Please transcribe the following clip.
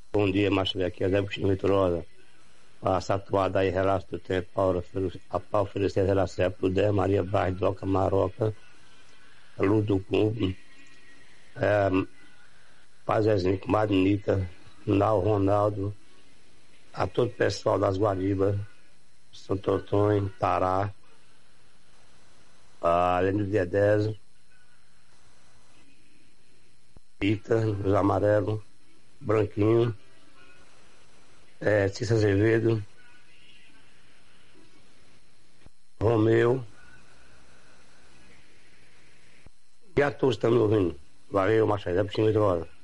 Bom dia, Márcio, aqui é Zé Agostinho Vitrosa. Passa atuada aí, relato do tempo, para oferecer relação a Prudé, Maria Vaz, Doca Maroca, Ludo Clube, Pazezinho, Madnita, Nau Ronaldo, a todo o pessoal das Guaribas, Santo Antônio, Pará, além do dia 10, Ita, os Amarelos, Branquinho, Cícero Azevedo, Romeu, e a todos que estão me ouvindo. Valeu, Machado, é por cima de hora.